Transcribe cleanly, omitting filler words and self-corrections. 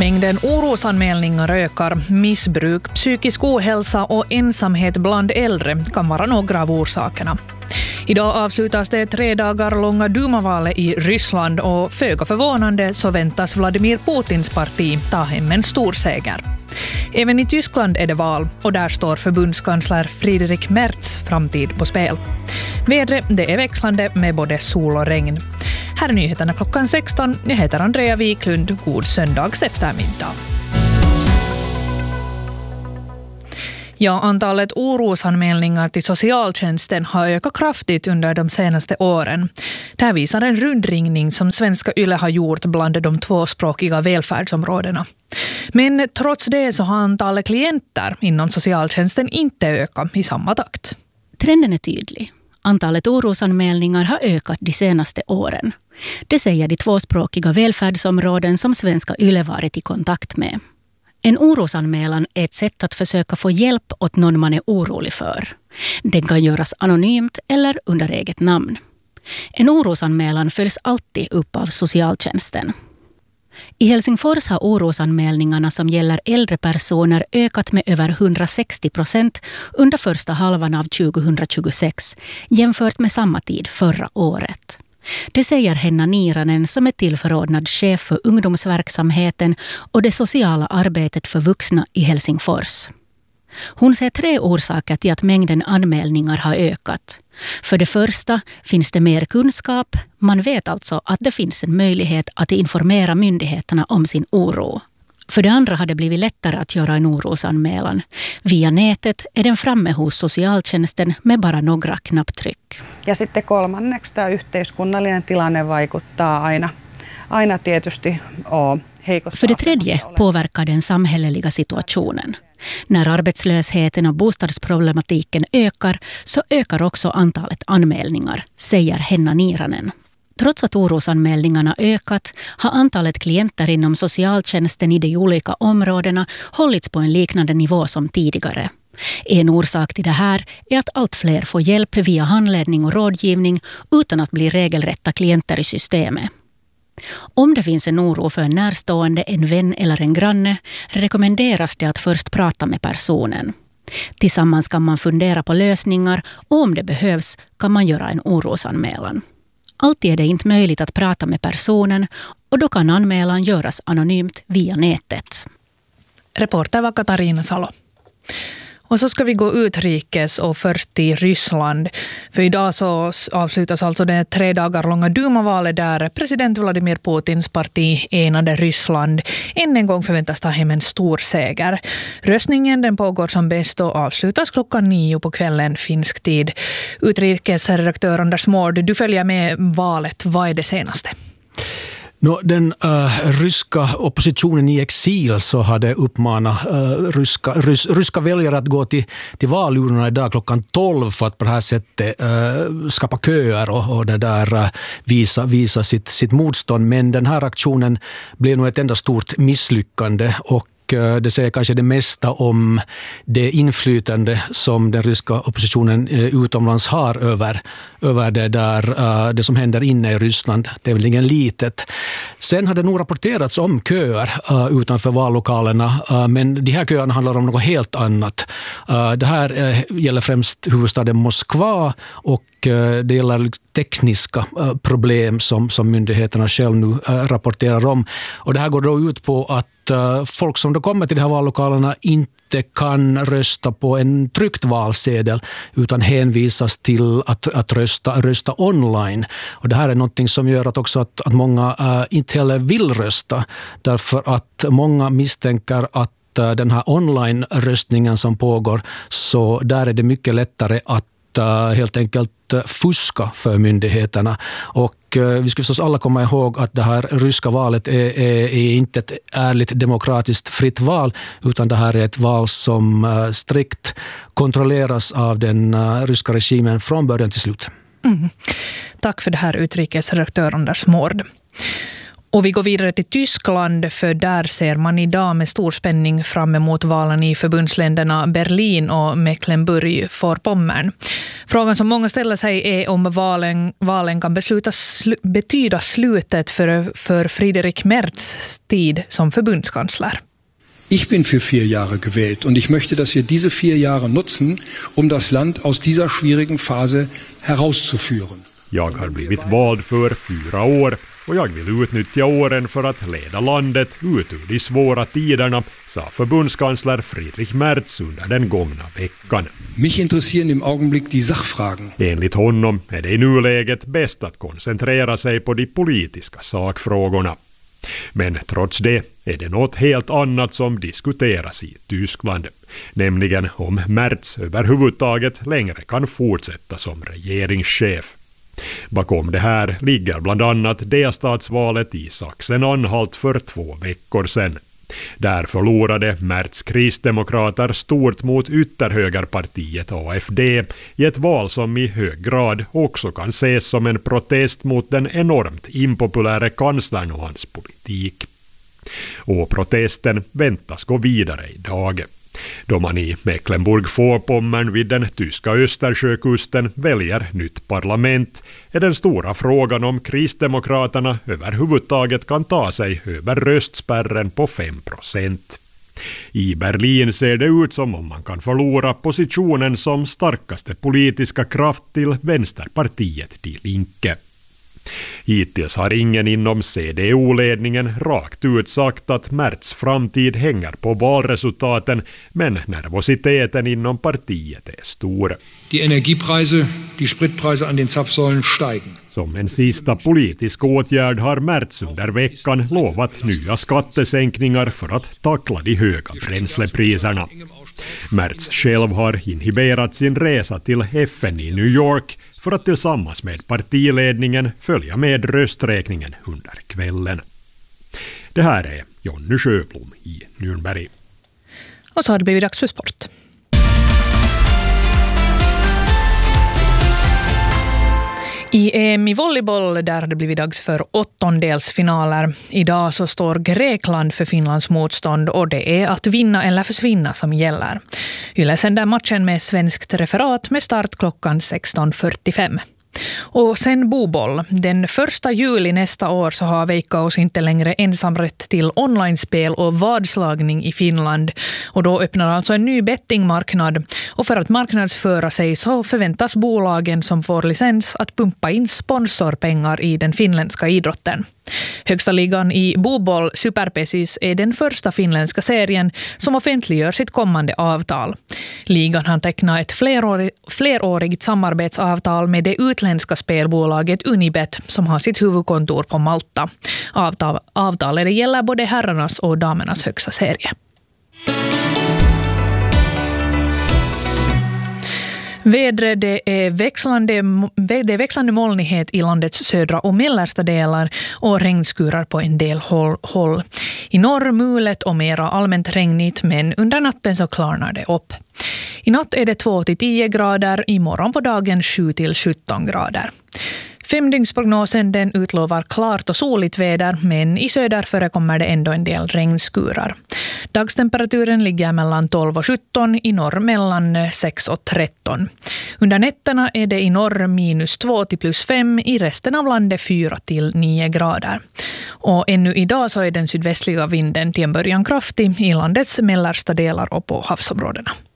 Mängden orosanmälningar ökar. Missbruk, psykisk ohälsa och ensamhet bland äldre kan vara några av orsakerna. Idag avslutas det 3 dagar långa Duma-valet i Ryssland och föga förvånande så väntas Vladimir Putins parti ta hem en stor seger. Även i Tyskland är det val och där står förbundskansler Friedrich Merz framtid på spel. Vädret det är växlande med både sol och regn. Här är nyheterna klockan 16. Jag heter Andrea Wiklund. God söndags eftermiddag. Ja, antalet orosanmälningar till socialtjänsten har ökat kraftigt under de senaste åren. Det här visar en rundringning som Svenska Yle har gjort bland de tvåspråkiga välfärdsområdena. Men trots det så har antalet klienter inom socialtjänsten inte ökat i samma takt. Trenden är tydlig. Antalet orosanmälningar har ökat de senaste åren. Det säger de tvåspråkiga välfärdsområden som Svenska Yle varit i kontakt med. En orosanmälan är ett sätt att försöka få hjälp åt någon man är orolig för. Den kan göras anonymt eller under eget namn. En orosanmälan följs alltid upp av socialtjänsten. I Helsingfors har orosanmälningarna som gäller äldre personer ökat med över 160% under första halvan av 2026 jämfört med samma tid förra året. Det säger Henna Niiranen som är tillförordnad chef för ungdomsverksamheten och det sociala arbetet för vuxna i Helsingfors. Hon ser 3 orsaker till att mängden anmälningar har ökat. För det första finns det mer kunskap. Man vet alltså att det finns en möjlighet att informera myndigheterna om sin oro. För det andra har det blivit lättare att göra en orosanmälan. Via nätet är den framme hos socialtjänsten med bara några knapptryck. Ja sitten kolmanneksi tämä yhteiskunnallinen tilanne vaikuttaa aina tietysti heikossa. För det tredje påverkar den samhälleliga situationen. När arbetslösheten och bostadsproblematiken ökar så ökar också antalet anmälningar, säger Henna Niiranen. Trots att orosanmälningarna ökat har antalet klienter inom socialtjänsten i de olika områdena hållits på en liknande nivå som tidigare. En orsak till det här är att allt fler får hjälp via handledning och rådgivning utan att bli regelrätta klienter i systemet. Om det finns en oro för en närstående, en vän eller en granne rekommenderas det att först prata med personen. Tillsammans kan man fundera på lösningar och om det behövs kan man göra en orosanmälan. Alltid är det inte möjligt att prata med personen och då kan anmälan göras anonymt via nätet. Reporter var Katarina Salo. Och så ska vi gå utrikes och först till Ryssland. För idag så avslutas alltså det 3 dagar långa Duma-valet där president Vladimir Putins parti Enade Ryssland än en gång förväntas ta hem en stor seger. Röstningen den pågår som bäst och avslutas klockan 9 på kvällen finsk tid. Utrikesredaktör Anders Mård, du följer med valet. Vad är det senaste? Den ryska oppositionen i exil så hade uppmanat ryska väljare att gå till valurnorna idag klockan 12 för att på det här sättet skapa köer och det där visa sitt motstånd. Men den här aktionen blev nog ett enda stort misslyckande och det säger kanske det mesta om det inflytande som den ryska oppositionen utomlands har över det som händer inne i Ryssland. Det är väl ingen litet. Sen har det nog rapporterats om köer utanför vallokalerna, men de här köerna handlar om något helt annat. Det här gäller främst huvudstaden Moskva och det gäller tekniska problem som myndigheterna själv nu rapporterar om. Och det här går då ut på att folk som då kommer till de här vallokalerna inte kan rösta på en tryckt valsedel utan hänvisas till att rösta online. Och det här är någonting som gör att många inte heller vill rösta därför att många misstänker att den här online-röstningen som pågår så där är det mycket lättare att helt enkelt fuska för myndigheterna. Och vi ska förstås alla komma ihåg att det här ryska valet är inte ett ärligt demokratiskt fritt val utan det här är ett val som strikt kontrolleras av den ryska regimen från början till slut. Tack för det här utrikesredaktör Anders Mård. Och vi går vidare till Tyskland för där ser man idag med stor spänning fram emot valen i förbundsländerna Berlin och Mecklenburg-Vorpommern. Frågan som många ställer sig är om valen kan betyda slutet för Friedrich Merz tid som förbundskansler. Ich bin für 4 Jahre gewählt und ich möchte, dass wir diese 4 Jahre nutzen, um das Land aus dieser schwierigen Phase herauszuführen. Jag har blivit vald för 4 år och jag vill utnyttja åren för att leda landet ut ur de svåra tiderna, sa förbundskansler Friedrich Merz under den gångna veckan. Mich interessieren im Augenblick die Sachfragen. Enligt honom är det i nuläget bäst att koncentrera sig på de politiska sakfrågorna. Men trots det är det något helt annat som diskuteras i Tyskland, nämligen om Merz överhuvudtaget längre kan fortsätta som regeringschef. Bakom det här ligger bland annat delstatsvalet i Sachsen-Anhalt för 2 veckor sedan. Där förlorade Merz kristdemokrater stort mot ytterhögerpartiet AfD i ett val som i hög grad också kan ses som en protest mot den enormt impopulära kanslern och hans politik. Och protesten väntas gå vidare idag. Då man i Mecklenburg-Vorpommern vid den tyska Östersjökusten väljer nytt parlament är den stora frågan om kristdemokraterna överhuvudtaget kan ta sig över röstspärren på 5%. I Berlin ser det ut som om man kan förlora positionen som starkaste politiska kraft till vänsterpartiet Die Linke. Hittills har ingen inom CDU-ledningen rakt ut sagt att Merz framtid hänger på valresultaten, men nervositeten inom partiet är stor. Die Energiepreise, die Spritpreise an den Zapfsäulen steigen. Som en sista politisk åtgärd har Merz under veckan lovat nya skattesänkningar för att tackla de höga bränslepriserna. Merz själv har inhiberat sin resa till FN i New York för att tillsammans med partiledningen följa med rösträkningen under kvällen. Det här är Jonny Sjöblom i Nürnberg. Och så har det blivit dags för sport. I EM i volleyboll där har det blivit dags för 8-delsfinaler. Idag så står Grekland för Finlands motstånd och det är att vinna eller försvinna som gäller. Yle sänder matchen med svenskt referat med start klockan 16.45. Och sen boboll. Den 1 juli nästa år så har Veikkaus inte längre ensamrätt till online-spel och vadslagning i Finland. Och då öppnar alltså en ny bettingmarknad. Och för att marknadsföra sig så förväntas bolagen som får licens att pumpa in sponsorpengar i den finländska idrotten. Högsta ligan i boboll, Superpesis, är den första finländska serien som offentliggör sitt kommande avtal. Ligan har tecknat ett flerårigt samarbetsavtal med det utländska spelbolaget Unibet som har sitt huvudkontor på Malta. Avtalet gäller både herrarnas och damernas högsta serie. Vädret, det är växlande molnighet i landets södra och mellersta delar och regnskurar på en del håll. I norr mulet och mera allmänt regnigt, men under natten så klarnar det upp. I natt är det 2-10 grader, i morgon på dagen 7-17 grader. 5-dygnsprognosen den utlovar klart och soligt väder, men i söder förekommer det ändå en del regnskurar. Dagstemperaturen ligger mellan 12 och 17, i norr mellan 6 och 13. Under nätterna är det i norr -2 till +5, i resten av landet 4 till 9 grader. Och ännu idag så är den sydvästliga vinden till en början kraftig i landets mellersta delar och på havsområdena.